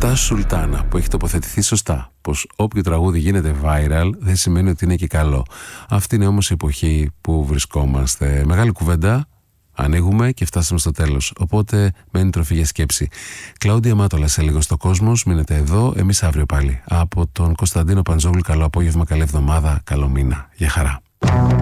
Στάσου Σουλτάνα, που έχει τοποθετηθεί σωστά πως όποιο τραγούδι γίνεται viral δεν σημαίνει ότι είναι και καλό. Αυτή είναι όμως η εποχή που βρισκόμαστε. Μεγάλη κουβέντα, ανοίγουμε και φτάσαμε στο τέλος. Οπότε μένει τροφή για σκέψη. Κλάουντια Μάτολα σε λίγο στο Κόσμος. Μείνετε εδώ, εμείς αύριο πάλι. Από τον Κωνσταντίνο Παντζόγλου, καλό απόγευμα, καλή εβδομάδα, καλό μήνα. Γεια χαρά.